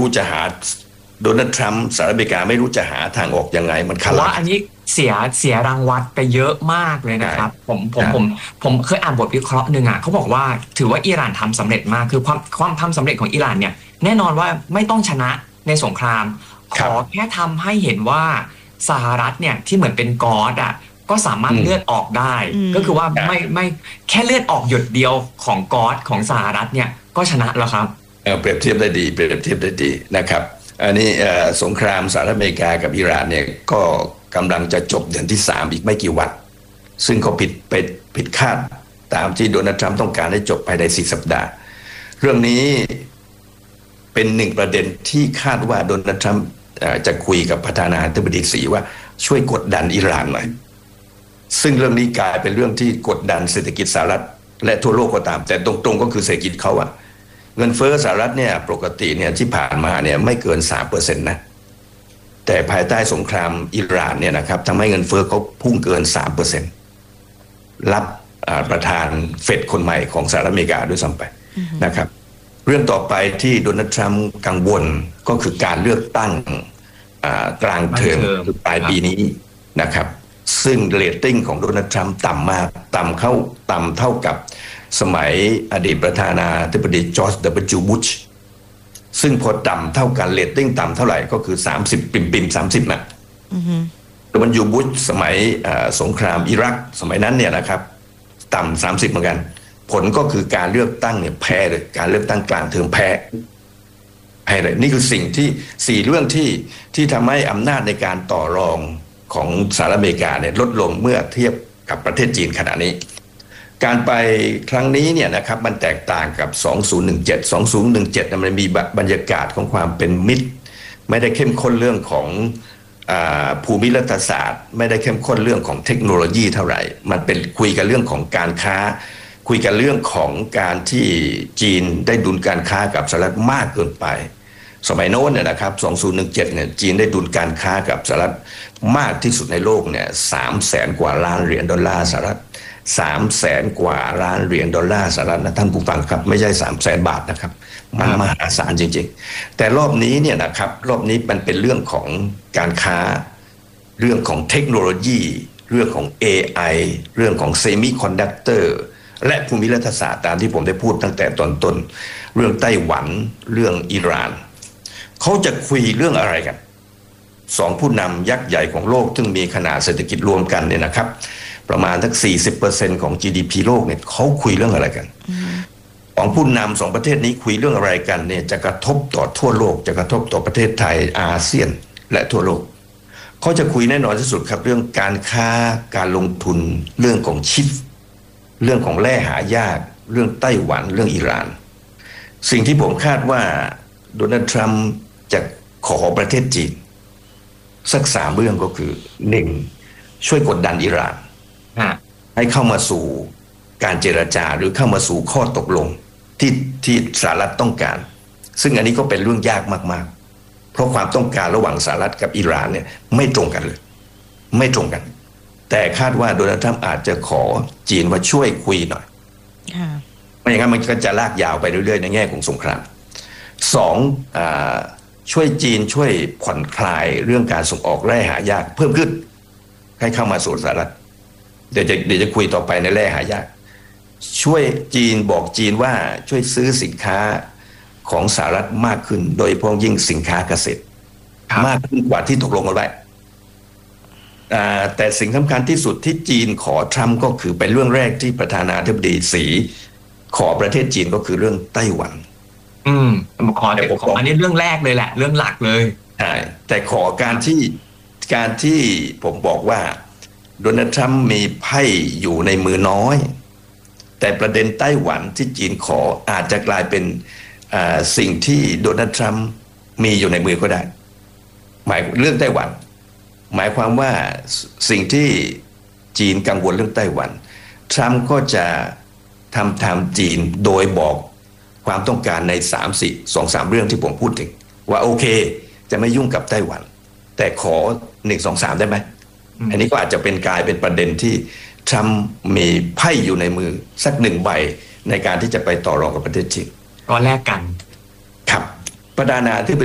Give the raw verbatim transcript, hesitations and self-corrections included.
รู้จะหาโดนัลด์ทรัมป์สหรัฐอเมริกาไม่รู้จะหาทางออกยังไงมันคาว่าอันนี้เสียเสียรางวัลไปเยอะมากเลยนะครับผมผมผมผมเคยอ่านบทวิเคราะห์หนึ่งอ่ะเขาบอกว่าถือว่าอิหร่านทำสำเร็จมากคือความความทำสำเร็จของอิหร่านเนี่ยแน่นอนว่าไม่ต้องชนะในสงครามขอแค่ทำให้เห็นว่าสหรัฐเนี่ยที่เหมือนเป็นกอดอ่ะก็สามารถเลือดออกได้ก็คือว่าไม่ไม่แค่เลือดออกหยดเดียวของกอดของสหรัฐเนี่ยก็ชนะแล้วครับเปรียบเทียบได้ดีเปรียบเทียบได้ดีนะครับอันนี้สงครามสหรัฐอเมริกากับอิหร่านเนี่ยก็กำลังจะจบเดือนที่สามอีกไม่กี่วันซึ่งก็ผิดไปผิดคาดตามที่โดนัลด์ทรัมป์ต้องการให้จบภายในสี่สัปดาห์เรื่องนี้เป็นหนึ่งประเด็นที่คาดว่าโดนัลด์ทรัมป์จะคุยกับประธานาธิบดีสีว่าช่วยกดดันอิหร่านหน่อยซึ่งเรื่องนี้กลายเป็นเรื่องที่กดดันเศรษฐกิจสหรัฐและทั่วโลกก็ตามแต่ตรงๆก็คือเศรษฐกิจเขาอะเงินเฟ้อสหรัฐเนี่ยปกติเนี่ยที่ผ่านมาเนี่ยไม่เกิน สามเปอร์เซ็นต์ นะแต่ภายใต้สงครามอิหร่านเนี่ยนะครับทำให้เงินเฟ้อเขาพุ่งเกิน สามเปอร์เซ็นต์ รับประธานเฟดคนใหม่ของสหรัฐอเมริกาด้วยซ้ำไปนะครับเรื่องต่อไปที่โดนัลด์ทรัมป์กังวลก็คือการเลือกตั้งกลางเทอมปลายปีนี้นะครับซึ่งเรตติ้งของโดนัลด์ทรัมป์ต่ำมากต่ำเข้าต่ำเท่ากับสมัยอดีตประธานาธิบดีจอร์จ ดับเบิลยู บุชซึ่งพอต่ำเท่ากันเรตติ้งต่ำเท่าไหร่ก็คือสามสิบปิ่มปิ่มสามสิบน่ะดับเบิลยู บุชสมัยสงครามอิรักสมัยนั้นเนี่ยนะครับต่ำสามสิบเหมือนกันผลก็คือการเลือกตั้งเนี่ยแพ้เลยการเลือกตั้งกลางเทอมแพ้แพ้เลยนี่คือสิ่งที่สี่เรื่องที่ที่ทำให้อำนาจในการต่อรองของสหรัฐอเมริกาเนี่ยลดลงเมื่อเทียบกับประเทศจีนขณะนี้การไปครั้งนี้เนี่ยนะครับมันแตกต่างกับสองพันสิบเจ็ด สองพันสิบเจ็ดมันมีบรรยากาศของความเป็นมิตรไม่ได้เข้มข้นเรื่องของภูมิรัฐศาสตร์ไม่ได้เข้มข้นเรื่องของเทคโนโลยีเท่าไหร่มันเป็นคุยกันเรื่องของการค้าคุยกันเรื่องของการที่จีนได้ดุลการค้ากับสหรัฐมากเกินไปสมัยโน้นเนี่ยนะครับสองพันสิบเจ็ดเนี่ยจีนได้ดุลการค้ากับสหรัฐมากที่สุดในโลกเนี่ยสามแสนกว่าล้านเหรียญดอลลาร์สหรัฐสามแสนกว่าล้านเหรียญดอลลาร์สหรัฐนะท่านผู้ฟังครับไม่ใช่สามแสนบาทนะครับมันมหาศาลจริงๆแต่รอบนี้เนี่ยนะครับรอบนี้มันเป็นเรื่องของการค้าเรื่องของเทคโนโลยีเรื่องของ เอ ไอ เรื่องของเซมิคอนดักเตอร์และภูมิรัฐศาสตร์ตามที่ผมได้พูดตั้งแต่ตอนต้นเรื่องไต้หวันเรื่องอิหร่านเขาจะคุยเรื่องอะไรกันสองผู้นำยักษ์ใหญ่ของโลกซึ่งมีขนาดเศรษฐกิจรวมกันเนี่ยนะครับประมาณทั้ง สี่สิบเปอร์เซ็นต์ ของ จี ดี พี โลกเนี่ยเขาคุยเรื่องอะไรกันของผู้นำสองประเทศนี้คุยเรื่องอะไรกันเนี่ยจะกระทบต่อทั่วโลกจะกระทบต่อประเทศไทยอาเซียนและทั่วโลกเขาจะคุยแน่นอนที่สุดครับเรื่องการค้าการลงทุนเรื่องของชิปเรื่องของแร่หายากเรื่องไต้หวันเรื่องอิหร่านสิ่งที่ผมคาดว่าโดนัลด์ทรัมป์จะขอประเทศจีนสักสามเรื่องก็คือหนึ่งช่วยกดดันอิหร่านให้เข้ามาสู่การเจรจาหรือเข้ามาสู่ข้อตกลงที่ที่สหรัฐต้องการซึ่งอันนี้ก็เป็นเรื่องยากมากๆเพราะความต้องการระหว่างสหรัฐกับอิหร่านเนี่ยไม่ตรงกันเลยไม่ตรงกันแต่คาดว่าโดนัลด์ทรัมป์อาจจะขอจีนว่าช่วยคุยหน่อยไม่อย่างนั้นมันก็จะลากยาวไปเรื่อยๆในแง่ของสงครามสองช่วยจีนช่วยผ่อนคลายเรื่องการส่งออกแร่หายากเพิ่มขึ้นให้เข้ามาสู่สหรัฐเดี๋ยวจะเดี๋ยวจะคุยต่อไปในแร่หายากช่วยจีนบอกจีนว่าช่วยซื้อสินค้าของสหรัฐมากขึ้นโดยเฉพาะยิ่งสินค้าเกษตรมากขึ้นกว่าที่ตกลงกันไว้แต่สิ่งสำคัญที่สุดที่จีนขอทรัมป์ก็คือเป็นเรื่องแรกที่ประธานาธิบดีสีขอประเทศจีนก็คือเรื่องไต้หวันอืมขอแต่ขออันนี้เรื่องแรกเลยแหละเรื่องหลักเลยใช่แต่ขอการที่การที่ผมบอกว่าโดนัลด์ทรัมป์มีไพ่อยู่ในมือน้อยแต่ประเด็นไต้หวันที่จีนขออาจจะกลายเป็นสิ่งที่โดนัลด์ทรัมป์มีอยู่ในมือก็ได้หมายเรื่องไต้หวันหมายความว่าสิ่งที่จีนกังวลเรื่องไต้หวันทรัมป์ก็จะทำตามจีนโดยบอกความต้องการในสามสี่สองสามเรื่องที่ผมพูดถึงว่าโอเคจะไม่ยุ่งกับไต้หวันแต่ขอหนึ่งสองสามได้ไหมอันนี้ก็อาจจะเป็นกลายเป็นประเด็นที่ทรัมป์มีไพ่อยู่ในมือสักหนึ่งใบในการที่จะไปต่อรองกับประเทศจีนก็แลกกันครับประธานาธิบดี